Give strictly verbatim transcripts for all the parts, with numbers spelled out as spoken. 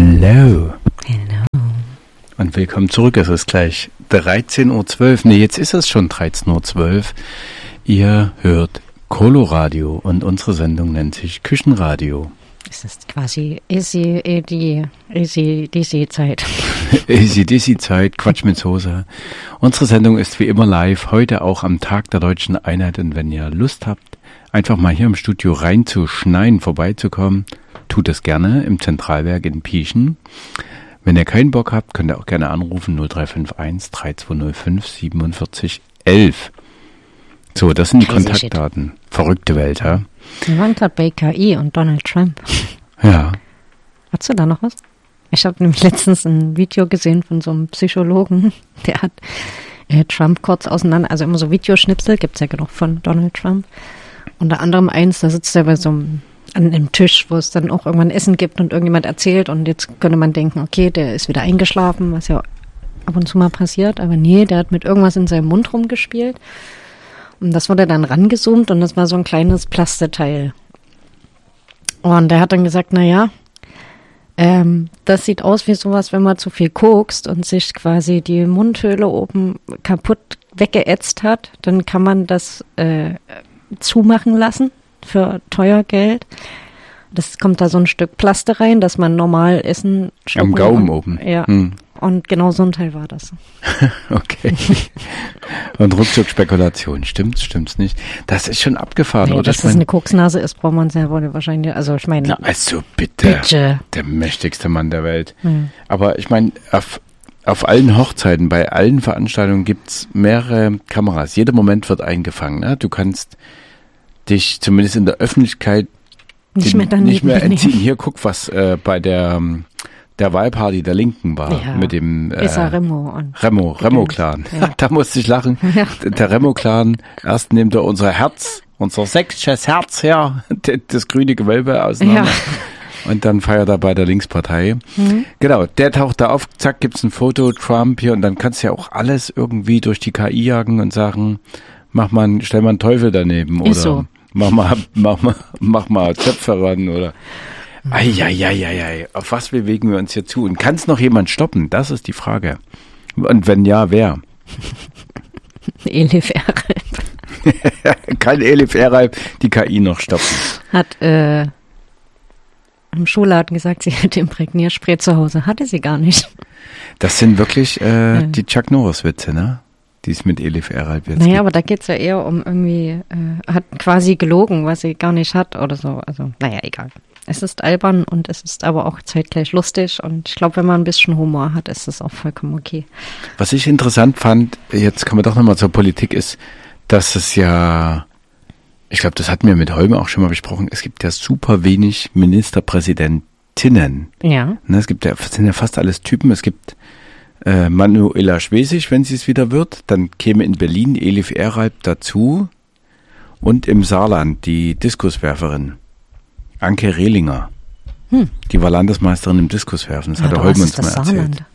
Hello. Hello. Und willkommen zurück. Es ist gleich dreizehn Uhr zwölf. Nee, jetzt ist es schon dreizehn Uhr zwölf. Ihr hört Coloradio und unsere Sendung nennt sich Küchenradio. Es ist quasi Easy, die Easy, Easy Zeit. Easy, Dizzy Zeit, Quatsch mit Soße. Unsere Sendung ist wie immer live, heute auch am Tag der Deutschen Einheit. Und wenn ihr Lust habt, einfach mal hier im Studio reinzuschneien, vorbeizukommen, tut es gerne im Zentralwerk in Pieschen. Wenn ihr keinen Bock habt, könnt ihr auch gerne anrufen null drei fünf eins, drei zwei null fünf, siebenundvierzig elf. So, das sind die Crazy Kontaktdaten. Shit. Verrückte Welt, ja? Wir waren gerade bei K I und Donald Trump. Ja. Hast du da noch was? Ich habe nämlich letztens ein Video gesehen von so einem Psychologen, der hat äh, Trump kurz auseinander, also immer so Videoschnipsel, gibt es ja genug von Donald Trump. Unter anderem eins, da sitzt er bei so einem, an einem Tisch, wo es dann auch irgendwann Essen gibt und irgendjemand erzählt und jetzt könnte man denken, okay, der ist wieder eingeschlafen, was ja ab und zu mal passiert, aber nee, der hat mit irgendwas in seinem Mund rumgespielt. Und das wurde dann rangezoomt und das war so ein kleines Plasteteil. Und der hat dann gesagt, naja, ähm, das sieht aus wie sowas, wenn man zu viel kokst und sich quasi die Mundhöhle oben kaputt weggeätzt hat, dann kann man das äh, zumachen lassen für teuer Geld. Das kommt da so ein Stück Plaste rein, dass man normal essen schlucken am Gaumen und, oben. Ja. Hm. Und genau so ein Teil war das. Okay. Und ruckzuck Spekulation. Stimmt's, stimmt's nicht? Das ist schon abgefahren, naja, oder? Dass ich das mein, eine Koksnase ist, braucht man sehr wohl wahrscheinlich. Also ich meine. Na, also bitte. Bitte. Der mächtigste Mann der Welt. Hm. Aber ich meine, auf, auf allen Hochzeiten, bei allen Veranstaltungen gibt's mehrere Kameras. Jeder Moment wird eingefangen. Ne? Du kannst dich zumindest in der Öffentlichkeit nicht mehr, nicht mehr entziehen. Hier, guck, was äh, bei der der Wahlparty der Linken war, ja. mit dem äh, Remo und Remo, Remo-Clan. Ja. Da musste ich lachen. Ja. Der Remo-Clan, erst nimmt er unser Herz, unser sächsisches Herz her, das grüne Gewölbe auseinander. Ja. Und dann feiert er bei der Linkspartei. Mhm. Genau, der taucht da auf, zack, gibt's ein Foto, Trump hier, und dann kannst du ja auch alles irgendwie durch die K I jagen und sagen, mach mal, stell mal einen Teufel daneben Ist oder so. mach mal, mach mal, mach mal Zöpfe ran oder Eieieiei, auf was bewegen wir uns hier zu? Und kann es noch jemand stoppen? Das ist die Frage. Und wenn ja, wer? Elif Eralp. Kann Elif Eralp die K I noch stoppen? Hat äh, im Schulladen gesagt, sie hätte Imprägnierspray zu Hause. Hatte sie gar nicht. Das sind wirklich äh, ja. die Chuck Norris-Witze, ne? Die ist mit Elif Eralp jetzt. Naja, gibt. aber da geht es ja eher um irgendwie, äh, hat quasi gelogen, was sie gar nicht hat oder so. Also, naja, egal. Es ist albern und es ist aber auch zeitgleich lustig und ich glaube, wenn man ein bisschen Humor hat, ist es auch vollkommen okay. Was ich interessant fand, jetzt kommen wir doch nochmal zur Politik, ist, dass es ja, ich glaube, das hatten wir mit Holme auch schon mal besprochen, es gibt ja super wenig Ministerpräsidentinnen. Ja. Ne, es gibt ja, es sind ja fast alles Typen, es gibt äh, Manuela Schwesig, wenn sie es wieder wird, dann käme in Berlin Elif Eralp dazu und im Saarland die Diskuswerferin. Anke Rehlinger, hm. die war Landesmeisterin im Diskuswerfen. Das ja, hat der Holm uns mal erzählt.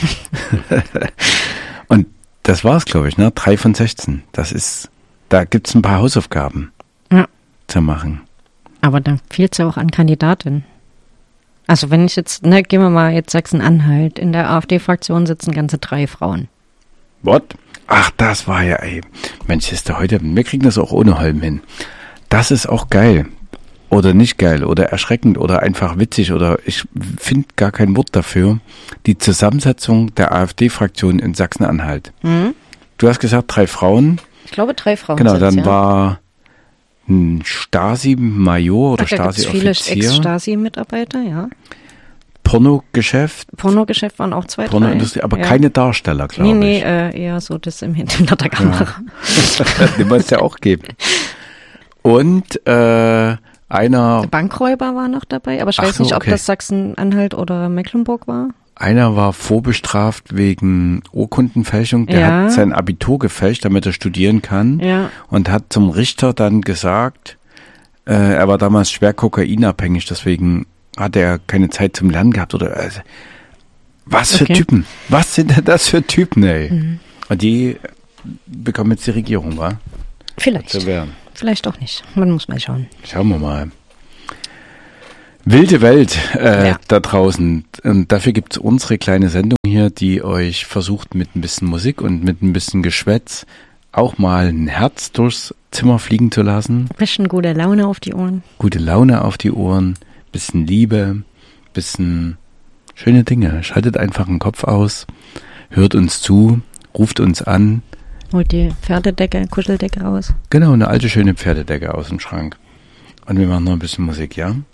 Und das war's, glaube ich, ne? Drei von sechzehn. Das ist, da gibt's ein paar Hausaufgaben ja. zu machen. Aber dann fehlt's ja auch an Kandidatinnen. Also wenn ich jetzt, ne, gehen wir mal jetzt Sachsen-Anhalt, in der AfD-Fraktion sitzen ganze drei Frauen. What? Ach, das war ja, ey. Mensch, ist da heute, wir kriegen das auch ohne Holm hin. Das ist auch geil. Oder nicht geil oder erschreckend oder einfach witzig oder ich finde gar kein Wort dafür. Die Zusammensetzung der AfD-Fraktion in Sachsen-Anhalt. Mhm. Du hast gesagt, drei Frauen. Ich glaube, drei Frauen. Genau, dann ja. war ein Stasi-Major oder Ach, da Stasi-Offizier. Viele Ex-Stasi-Mitarbeiter, ja. Pornogeschäft. Pornogeschäft waren auch zwei, Pornoindustrie, drei. aber ja. keine Darsteller, glaube ich. Nee, nee, äh, eher so das im Hinter der Kamera. Ja. Den muss es ja auch geben. Und, äh, Einer, der Bankräuber war noch dabei, aber ich weiß so, nicht, ob okay. das Sachsen-Anhalt oder Mecklenburg war. Einer war vorbestraft wegen Urkundenfälschung. Der ja. hat sein Abitur gefälscht, damit er studieren kann. Ja. Und hat zum Richter dann gesagt, äh, er war damals schwer kokainabhängig, deswegen hat er keine Zeit zum Lernen gehabt. Oder also, was für okay. Typen? Was sind denn das für Typen, ey? Mhm. Und die bekommen jetzt die Regierung, wa? Vielleicht. Zu werden. Vielleicht auch nicht. Man muss mal schauen. Schauen wir mal. Wilde Welt äh, Ja. da draußen. Und dafür gibt's unsere kleine Sendung hier, die euch versucht, mit ein bisschen Musik und mit ein bisschen Geschwätz auch mal ein Herz durchs Zimmer fliegen zu lassen. Bisschen gute Laune auf die Ohren. Gute Laune auf die Ohren, bisschen Liebe, bisschen schöne Dinge. Schaltet einfach den Kopf aus, hört uns zu, ruft uns an. Holt die Pferdedecke, Kuscheldecke raus. Genau, eine alte schöne Pferdedecke aus dem Schrank. Und wir machen noch ein bisschen Musik, ja?